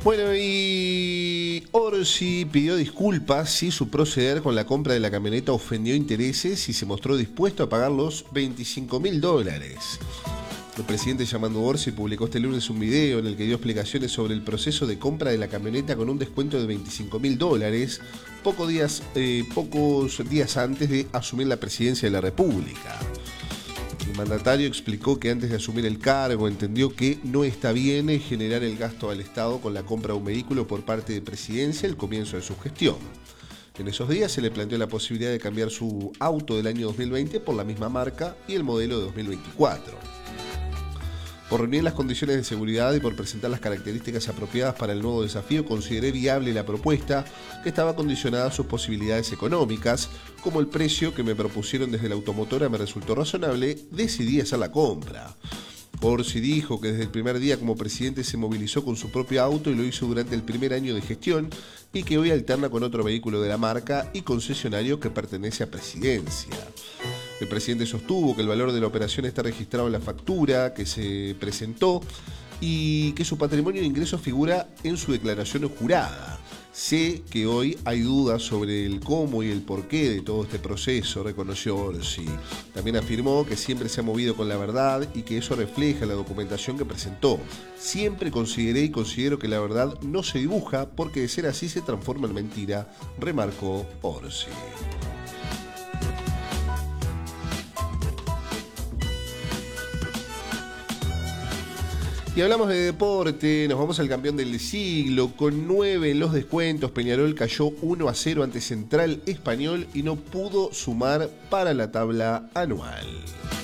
Bueno, y Orsi pidió disculpas si su proceder con la compra de la camioneta ofendió intereses y se mostró dispuesto a pagar los $25.000. El presidente Yamandu Orsi publicó este lunes un video en el que dio explicaciones sobre el proceso de compra de la camioneta con un descuento de $25.000, pocos días antes de asumir la presidencia de la República. El mandatario explicó que antes de asumir el cargo entendió que no está bien generar el gasto al Estado con la compra de un vehículo por parte de Presidencia al comienzo de su gestión. En esos días se le planteó la posibilidad de cambiar su auto del año 2020 por la misma marca y el modelo de 2024. Por reunir las condiciones de seguridad y por presentar las características apropiadas para el nuevo desafío, consideré viable la propuesta, que estaba condicionada a sus posibilidades económicas. Como el precio que me propusieron desde la automotora me resultó razonable, decidí hacer la compra. Orsi dijo que desde el primer día como presidente se movilizó con su propio auto y lo hizo durante el primer año de gestión, y que hoy alterna con otro vehículo de la marca y concesionario que pertenece a Presidencia. El presidente sostuvo que el valor de la operación está registrado en la factura que se presentó y que su patrimonio de ingresos figura en su declaración jurada. Sé que hoy hay dudas sobre el cómo y el porqué de todo este proceso, reconoció Orsi. También afirmó que siempre se ha movido con la verdad y que eso refleja la documentación que presentó. Siempre consideré y considero que la verdad no se dibuja porque de ser así se transforma en mentira, remarcó Orsi. Y hablamos de deporte, nos vamos al campeón del siglo. Con 9 en los descuentos, Peñarol cayó 1-0 ante Central Español y no pudo sumar para la tabla anual.